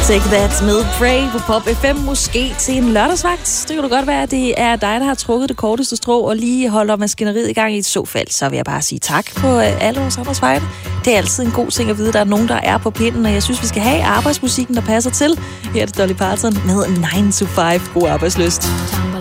Take That med Pray på Pop FM, måske til en lørdagsvagt. Det kan du godt være, at det er dig, der har trukket det korteste strå og lige holder maskineriet i gang. I så fald, så vil jeg bare sige tak på alle vores andres vegne. Det er altid en god ting at vide, at der er nogen, der er på pinden, og jeg synes, vi skal have arbejdsmusikken, der passer til. Her er det Dolly Parton med 9 to 5. God arbejdslyst.